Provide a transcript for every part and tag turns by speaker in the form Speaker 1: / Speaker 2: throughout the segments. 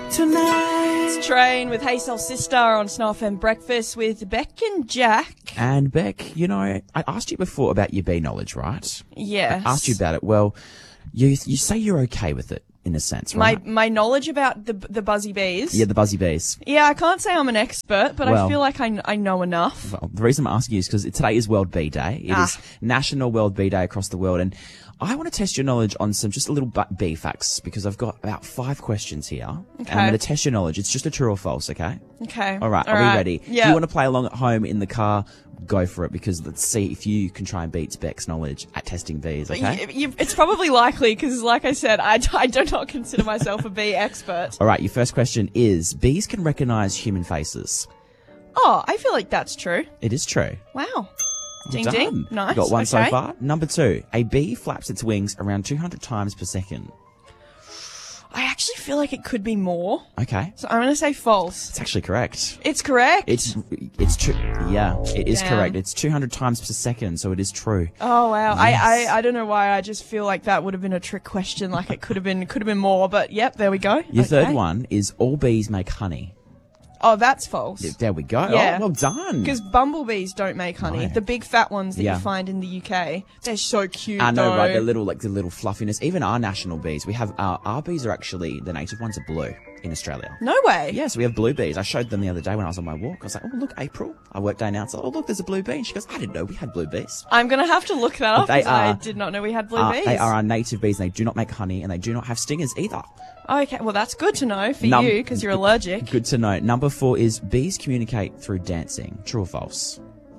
Speaker 1: tonight.
Speaker 2: It's Train with Hey Soul Sister on Snow FM Breakfast with Beck and Jack.
Speaker 1: And Beck, you know, I asked you before about your bee knowledge, right?
Speaker 2: Yes.
Speaker 1: I asked you about it. Well, you say you're okay with it, in a sense, right?
Speaker 2: My knowledge about the buzzy bees.
Speaker 1: Yeah, the buzzy bees.
Speaker 2: Yeah, I can't say I'm an expert, but
Speaker 1: Well,
Speaker 2: I feel like I know enough.
Speaker 1: Well, the reason I'm asking you is because today is World Bee Day. It is National World Bee Day across the world. And I want to test your knowledge on some just a little bee facts because I've got about 5 questions here.
Speaker 2: Okay.
Speaker 1: And I'm going to test your knowledge. It's just a true or false, okay?
Speaker 2: Okay.
Speaker 1: All right. Are we ready?
Speaker 2: Yeah.
Speaker 1: Do you want to play along at home in the car? Go for it because let's see if you can try and beat Beck's knowledge at testing bees, okay?
Speaker 2: It's probably likely because, like I said, I do not consider myself a bee expert.
Speaker 1: All right. Your first question is, bees can recognize human faces.
Speaker 2: Oh, I feel like that's true.
Speaker 1: It is true.
Speaker 2: Wow. Ding,
Speaker 1: Done.
Speaker 2: ding. Nice.
Speaker 1: Got one so
Speaker 2: Okay.
Speaker 1: far. Number 2, a bee flaps its wings around 200 times per second.
Speaker 2: I actually feel like it could be more.
Speaker 1: Okay.
Speaker 2: So I'm going to say false.
Speaker 1: It's actually correct.
Speaker 2: It's correct?
Speaker 1: It's true. Yeah, it is
Speaker 2: Damn.
Speaker 1: correct. It's 200 times per second, so it is true.
Speaker 2: Oh, wow.
Speaker 1: Yes.
Speaker 2: I don't know why. I just feel like that would have been a trick question. Like it could have been more, but yep, there we go.
Speaker 1: Your
Speaker 2: Okay.
Speaker 1: third one is all bees make honey.
Speaker 2: Oh, that's false.
Speaker 1: There we go.
Speaker 2: Yeah.
Speaker 1: Oh, well done.
Speaker 2: Because bumblebees don't make honey.
Speaker 1: No.
Speaker 2: The big fat ones that
Speaker 1: Yeah.
Speaker 2: you find in the UK, they're so cute.
Speaker 1: I know,
Speaker 2: though.
Speaker 1: right? The little fluffiness. Even our national bees, we have our bees are actually the native ones are blue in Australia.
Speaker 2: No way.
Speaker 1: Yeah, so we have blue bees. I showed them the other day when I was on my walk. I was like, oh, look, April. I worked day now. So, oh, look, there's a blue bee. And she goes, I didn't know we had blue bees.
Speaker 2: I'm going to have to look that up
Speaker 1: They
Speaker 2: because I
Speaker 1: are-
Speaker 2: did not know we had blue bees.
Speaker 1: They are our native bees, and they do not make honey, and they do not have stingers either.
Speaker 2: Okay, well, that's good to know for
Speaker 1: Num-
Speaker 2: you because you're allergic.
Speaker 1: Good to know. Number 4 is bees communicate through dancing. True or false?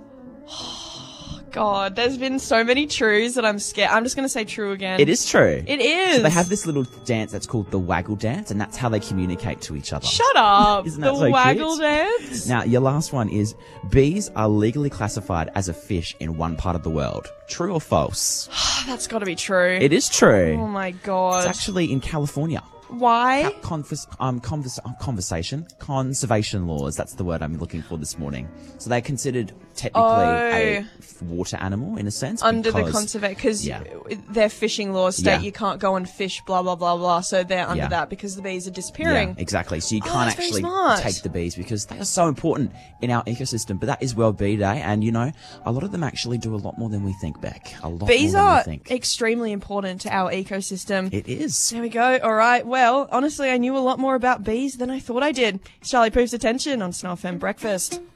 Speaker 2: God, there's been so many trues that I'm scared. I'm just going to say true again.
Speaker 1: It is true.
Speaker 2: It is.
Speaker 1: So they have this little dance that's called the waggle dance, and that's how they communicate to each other.
Speaker 2: Shut up.
Speaker 1: Isn't that
Speaker 2: the
Speaker 1: so cute?
Speaker 2: waggle dance.
Speaker 1: Now, your last one is bees are legally classified as a fish in one part of the world. True or false?
Speaker 2: That's got to be true.
Speaker 1: It is true.
Speaker 2: Oh my God.
Speaker 1: It's actually in California.
Speaker 2: Why?
Speaker 1: Conservation laws. That's the word I'm looking for this morning. So they're considered technically a water animal in a sense.
Speaker 2: Under the
Speaker 1: because-
Speaker 2: conservation, because
Speaker 1: Yeah.
Speaker 2: their fishing laws state
Speaker 1: Yeah.
Speaker 2: you can't go and fish, blah, blah, blah, blah. So they're under
Speaker 1: Yeah.
Speaker 2: that because the bees are
Speaker 1: Yeah,
Speaker 2: disappearing.
Speaker 1: exactly. So you
Speaker 2: Oh,
Speaker 1: can't
Speaker 2: that's very
Speaker 1: actually
Speaker 2: smart.
Speaker 1: take the bees because they are so important in our ecosystem. But that is World Bee Day, and you know, a lot of them actually do a lot more than we think, Beck. A lot
Speaker 2: Bees
Speaker 1: more than
Speaker 2: are
Speaker 1: we think.
Speaker 2: extremely important to our ecosystem.
Speaker 1: It is.
Speaker 2: There we go. All right. Well, honestly, I knew a lot more about bees than I thought I did. It's Charlie Poof's Attention on Snow FM Breakfast.